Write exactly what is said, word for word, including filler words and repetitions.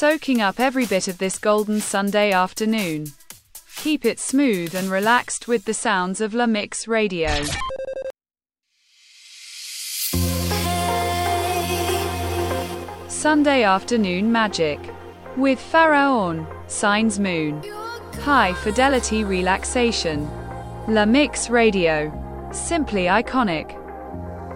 soaking up every bit of this golden Sunday afternoon. Keep it smooth and relaxed with the sounds of La Mix Radio. Sunday Afternoon Magic with Pharaon, Signs Moon. High fidelity relaxation. La Mix Radio. Simply iconic.